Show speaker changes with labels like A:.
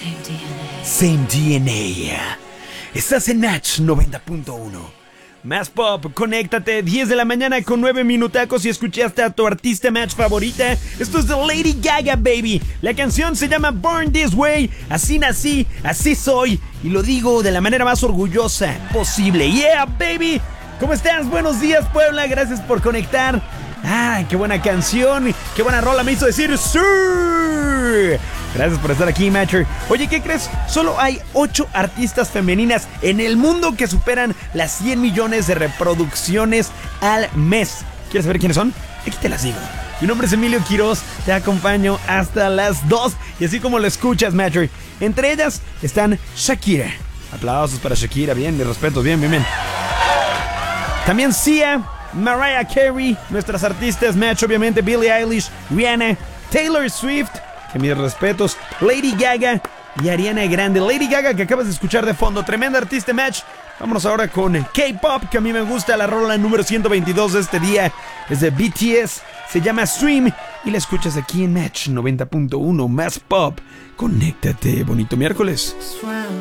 A: Same DNA. Estás en Match 90.1. Más Pop, conéctate, 10 de la mañana con 9 minutacos y escuchaste a tu artista Match favorita. Esto es de Lady Gaga, baby. La canción se llama Born This Way. Así nací, así soy. Y lo digo de la manera más orgullosa posible. Yeah, baby. ¿Cómo estás? Buenos días, Puebla. Gracias por conectar. Ah, qué buena canción. Qué buena rola me hizo decir sí. Gracias por estar aquí, Matcher. Oye, ¿qué crees? Solo hay 8 artistas femeninas en el mundo que superan las 100 millones de reproducciones al mes. ¿Quieres saber quiénes son? Aquí te las digo. Mi nombre es Emilio Quiroz, te acompaño hasta las 2. Y así como lo escuchas, Matcher, entre ellas están Shakira. Aplausos para Shakira, bien, mis respetos, bien. También Sia, Mariah Carey, nuestras artistas Match, obviamente Billie Eilish, Rihanna, Taylor Swift, que mis respetos, Lady Gaga y Ariana Grande. Lady Gaga, que acabas de escuchar de fondo, tremenda artista, Match. Vámonos ahora con K-Pop, que a mí me gusta. La rola número 122 de este día es de BTS, se llama Stream y la escuchas aquí en Match 90.1. Más Pop, conéctate, bonito miércoles.